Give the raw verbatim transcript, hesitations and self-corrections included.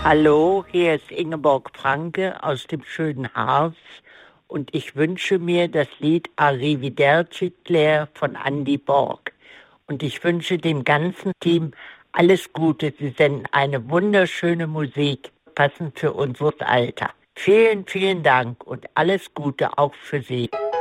Hallo, hier ist Ingeborg Franke aus dem schönen Harz und ich wünsche mir das Lied Arrivederci Claire von Andy Borg. Und ich wünsche dem ganzen Team alles Gute. Sie senden eine wunderschöne Musik, passend für unser Alter. Vielen, vielen Dank und alles Gute auch für Sie.